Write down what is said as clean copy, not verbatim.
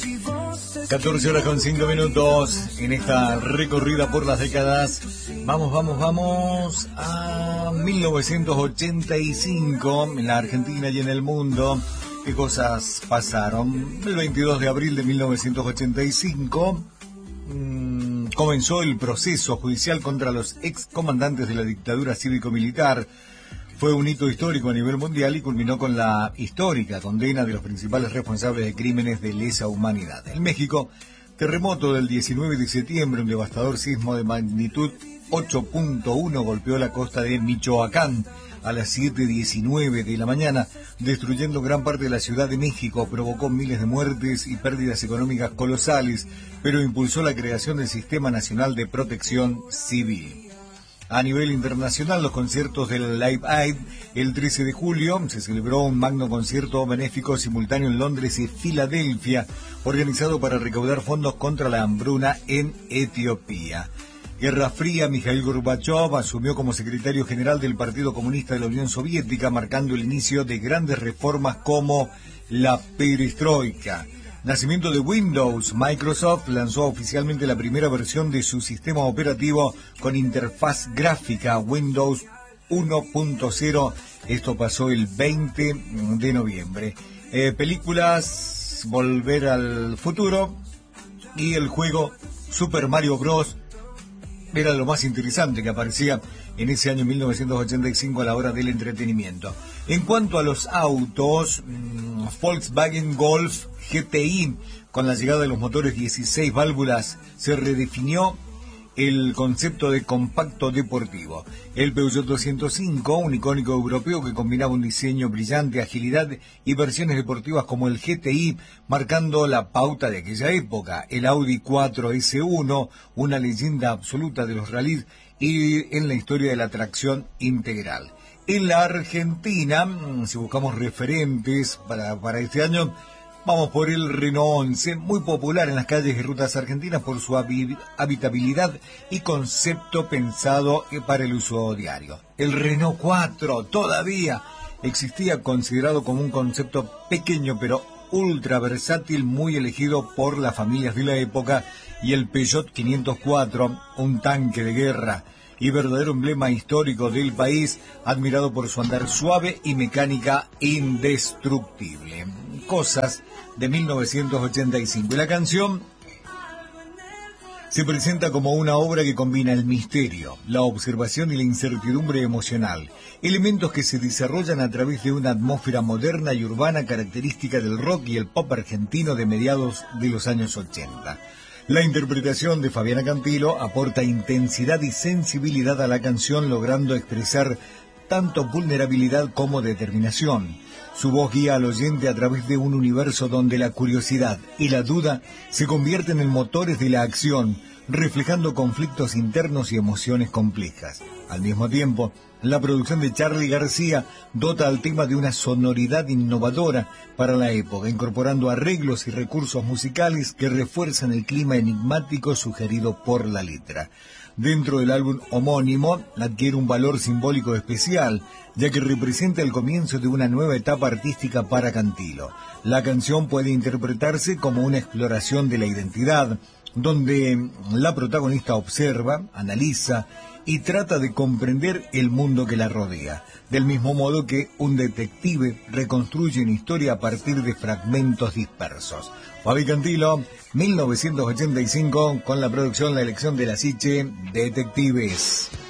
14 horas con 5 minutos en esta recorrida por las décadas. Vamos a 1985 en la Argentina y en el mundo. ¿Qué cosas pasaron? El 22 de abril de 1985 comenzó el proceso judicial contra los excomandantes de la dictadura cívico-militar. Fue un hito histórico a nivel mundial y culminó con la histórica condena de los principales responsables de crímenes de lesa humanidad. En México, terremoto del 19 de septiembre, un devastador sismo de magnitud 8.1 golpeó la costa de Michoacán a las 7:19 de la mañana, destruyendo gran parte de la Ciudad de México. Provocó miles de muertes y pérdidas económicas colosales, pero impulsó la creación del Sistema Nacional de Protección Civil. A nivel internacional, los conciertos del Live Aid. El 13 de julio se celebró un magno concierto benéfico simultáneo en Londres y Filadelfia, organizado para recaudar fondos contra la hambruna en Etiopía. Guerra Fría. Mikhail Gorbachev asumió como secretario general del Partido Comunista de la Unión Soviética, marcando el inicio de grandes reformas como la perestroika. Nacimiento de Windows. Microsoft lanzó oficialmente la primera versión de su sistema operativo con interfaz gráfica Windows 1.0. Esto pasó el 20 de noviembre. Películas: Volver al Futuro y el juego Super Mario Bros. Era lo más interesante que aparecía en ese año 1985 a la hora del entretenimiento. En cuanto a los autos, Volkswagen Golf GTI, con la llegada de los motores 16 válvulas, se redefinió el concepto de compacto deportivo. El Peugeot 205, un icónico europeo que combinaba un diseño brillante, agilidad y versiones deportivas como el GTI, marcando la pauta de aquella época. El Audi 4S1, una leyenda absoluta de los rallies y en la historia de la tracción integral. En la Argentina, si buscamos referentes para este año, vamos por el Renault 11, muy popular en las calles y rutas argentinas por su habitabilidad y concepto pensado para el uso diario. El Renault 4 todavía existía, considerado como un concepto pequeño pero ultra versátil, muy elegido por las familias de la época, y el Peugeot 504, un tanque de guerra y verdadero emblema histórico del país, admirado por su andar suave y mecánica indestructible. Cosas de 1985. Y la canción se presenta como una obra que combina el misterio, la observación y la incertidumbre emocional, elementos que se desarrollan a través de una atmósfera moderna y urbana característica del rock y el pop argentino de mediados de los años 80. La interpretación de Fabiana Cantilo aporta intensidad y sensibilidad a la canción, logrando expresar tanto vulnerabilidad como determinación. Su voz guía al oyente a través de un universo donde la curiosidad y la duda se convierten en motores de la acción, reflejando conflictos internos y emociones complejas. Al mismo tiempo, la producción de Charly García dota al tema de una sonoridad innovadora para la época, incorporando arreglos y recursos musicales que refuerzan el clima enigmático sugerido por la letra. Dentro del álbum homónimo, adquiere un valor simbólico especial, ya que representa el comienzo de una nueva etapa artística para Cantilo. La canción puede interpretarse como una exploración de la identidad, donde la protagonista observa, analiza y trata de comprender el mundo que la rodea, del mismo modo que un detective reconstruye una historia a partir de fragmentos dispersos. Fabi Cantilo, 1985, con la producción La Elección de la Siche, Detectives.